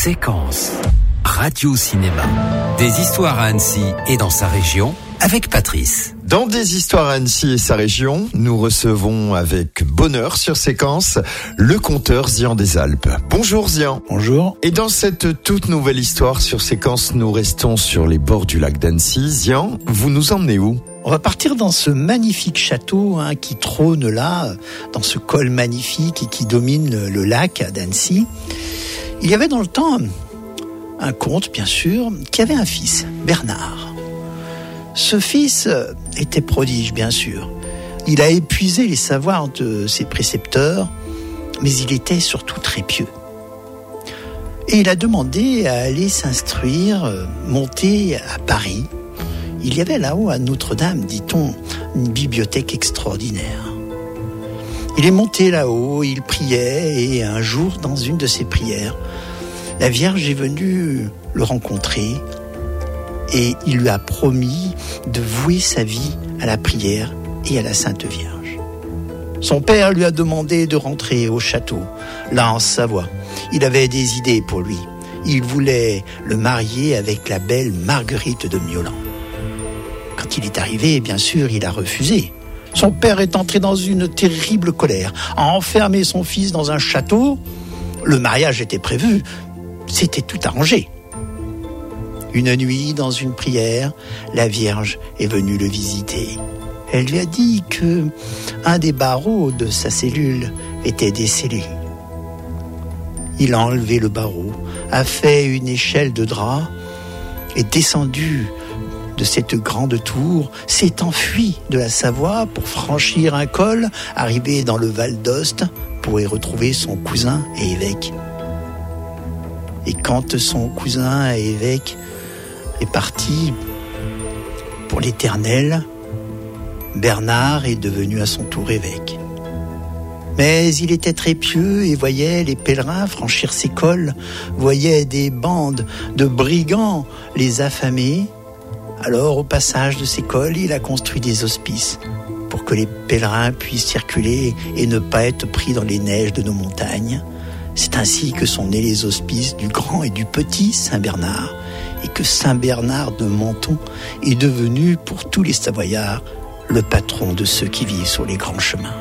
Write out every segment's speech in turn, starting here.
Séquence Radio-Cinéma. Des histoires à Annecy et dans sa région avec Patrice. Dans Des histoires à Annecy et sa région, nous recevons avec bonheur sur Séquence le conteur Zian des Alpes. Bonjour Zian. Bonjour. Et dans cette toute nouvelle histoire sur Séquence, nous restons sur les bords du lac d'Annecy. Zian, vous nous emmenez où ? On va partir dans ce magnifique château qui trône là, dans ce col magnifique et qui domine le lac d'Annecy. Il y avait dans le temps un comte, bien sûr, qui avait un fils, Bernard. Ce fils était prodige, bien sûr. Il a épuisé les savoirs de ses précepteurs, mais il était surtout très pieux. Et il a demandé à aller s'instruire, monter à Paris. Il y avait là-haut à Notre-Dame, dit-on, une bibliothèque extraordinaire. Il est monté là-haut, il priait, et un jour, dans une de ses prières, la Vierge est venue le rencontrer et il lui a promis de vouer sa vie à la prière et à la Sainte Vierge. Son père lui a demandé de rentrer au château, là en Savoie. Il avait des idées pour lui. Il voulait le marier avec la belle Marguerite de Miolan. Quand il est arrivé, bien sûr, il a refusé. Son père est entré dans une terrible colère, a enfermé son fils dans un château. Le mariage était prévu, c'était tout arrangé. Une nuit, dans une prière, la Vierge est venue le visiter. Elle lui a dit que un des barreaux de sa cellule était descellé. Il a enlevé le barreau, a fait une échelle de drap, est descendu de cette grande tour, s'est enfui de la Savoie pour franchir un col, arriver dans le Val d'Ost pour y retrouver son cousin et évêque. Et quand son cousin et évêque est parti pour l'éternel, Bernard est devenu à son tour évêque. Mais il était très pieux et voyait les pèlerins franchir ces cols, voyait des bandes de brigands les affamer. Alors, au passage de ces cols, il a construit des hospices pour que les pèlerins puissent circuler et ne pas être pris dans les neiges de nos montagnes. C'est ainsi que sont nés les hospices du grand et du petit Saint-Bernard, et que Saint-Bernard de Menthon est devenu, pour tous les Savoyards, le patron de ceux qui vivent sur les grands chemins.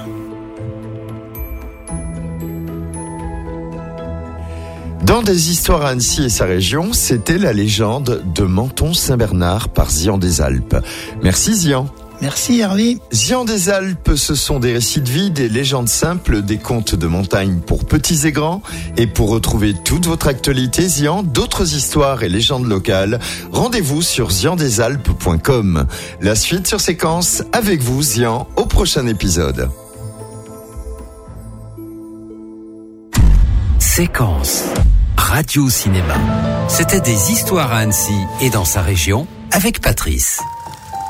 Dans Des histoires à Annecy et sa région, c'était la légende de Menthon-Saint-Bernard par Zian des Alpes. Merci Zian. Merci Hervé. Zian des Alpes, ce sont des récits de vie, des légendes simples, des contes de montagne pour petits et grands. Et pour retrouver toute votre actualité, Zian, d'autres histoires et légendes locales, rendez-vous sur ziandesalpes.com. La suite sur Séquence avec vous, Zian, au prochain épisode. Séquence Radio-Cinéma. C'était Des histoires à Annecy et dans sa région avec Patrice.